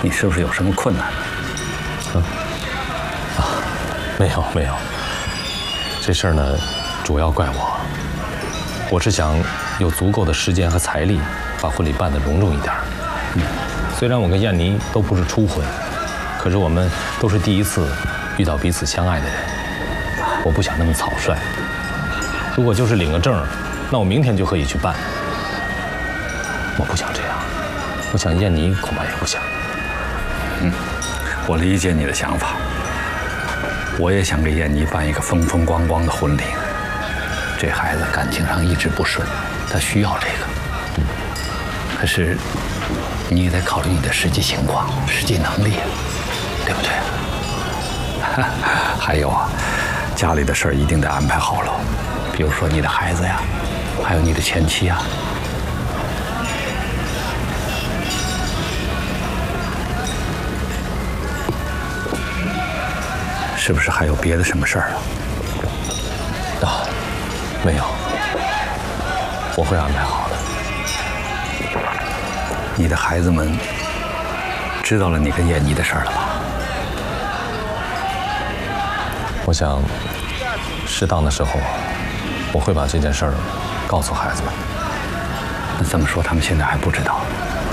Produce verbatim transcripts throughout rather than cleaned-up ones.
你是不是有什么困难？ 嗯，啊，没有没有。这事儿呢，主要怪我。我是想有足够的时间和财力，把婚礼办得隆重一点。嗯，虽然我跟燕妮都不是初婚，可是我们都是第一次遇到彼此相爱的人。我不想那么草率。如果就是领个证，那我明天就可以去办。我不想这样，我想燕妮恐怕也不想。 嗯，我理解你的想法。我也想给燕妮办一个风风光光的婚礼。这孩子感情上一直不顺，他需要这个。嗯，可是你也得考虑你的实际情况、实际能力，对不对？还有啊，家里的事儿一定得安排好了，比如说你的孩子呀，还有你的前妻啊。是不是还有别的什么事儿啊？ 啊，没有，我会安排好的。 你的孩子们知道了你跟燕妮的事儿了吧？ 我想，适当的时候，我会把这件事儿告诉孩子们。 那这么说，他们现在还不知道？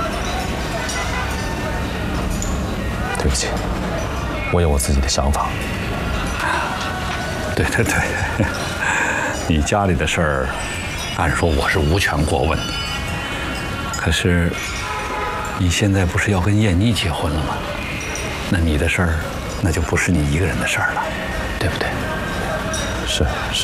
对不起，我有我自己的想法。 对对对，你家里的事儿，按说我是无权过问的。可是，你现在不是要跟燕妮结婚了吗？那你的事儿，那就不是你一个人的事儿了，对不对？ 是是。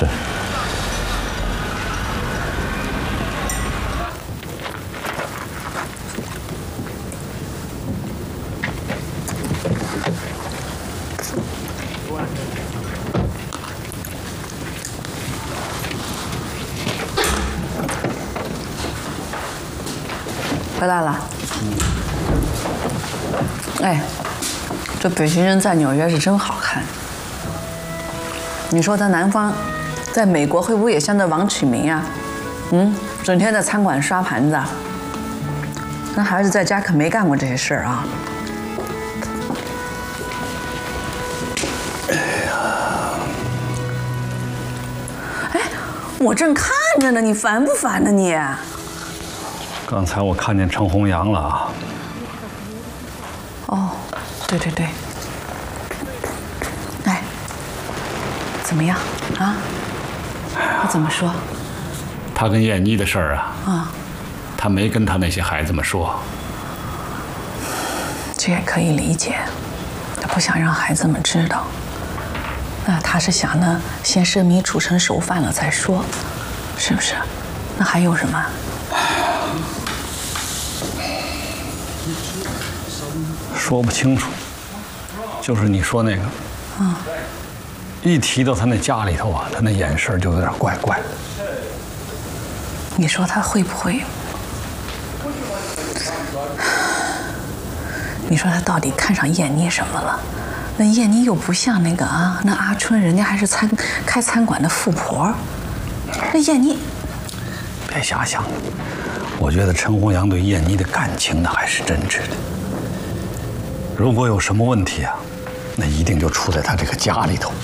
回来了。哎，这北京人在纽约是真好看。你说他南方，在美国会不会也像这王启明呀？嗯，整天在餐馆刷盘子。那孩子在家可没干过这些事儿啊。 哎呀， 哎，我正看着呢，你烦不烦呢你？ 刚才我看见程弘扬了啊。 哦，对对对。哎，怎么样啊？他怎么说？ 他跟燕妮的事儿啊， 啊， 他没跟他那些孩子们说。 这也可以理解，他不想让孩子们知道。那他是想呢，先生米煮成熟饭了再说，是不是？那还有什么？ 说不清楚，就是你说那个， 嗯， 一提到他那家里头啊，他那眼神就有点怪怪的。 你说他会不会？你说他到底看上燕妮什么了？那燕妮又不像那个啊，那阿春人家还是餐开餐馆的富婆，那燕妮， 别瞎想，我觉得陈弘扬对燕妮的感情呢还是真挚的。如果有什么问题啊，那一定就出在他这个家里头。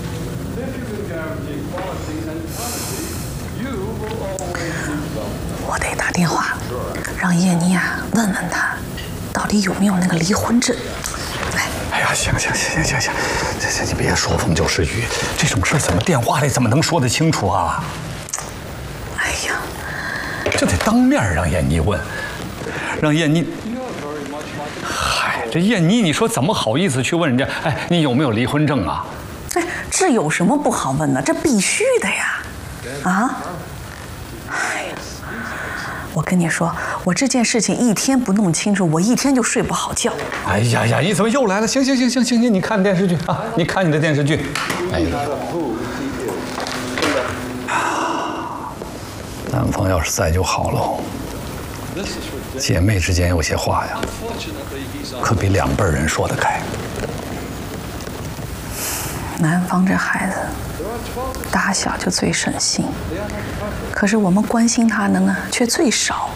我得打电话让燕妮啊问问他，到底有没有那个离婚证。哎， 哎呀，行行行行行行，行行，你别说风就是雨，这种事怎么电话里怎么能说得清楚啊？ 哎呀， 这得当面让燕妮问，让燕妮。嗨，这燕妮，你说怎么好意思去问人家？哎，你有没有离婚证啊？ 哎，这有什么不好问的？这必须的呀！啊！哎呀，我跟你说，我这件事情一天不弄清楚，我一天就睡不好觉。 哎呀呀，你怎么又来了？行行行行行行，你看电视剧啊，你看你的电视剧。哎呀，男方要是在就好喽。姐妹之间有些话呀，可比两辈人说得开。 南方这孩子打小就最省心，可是我们关心他的呢，却最少。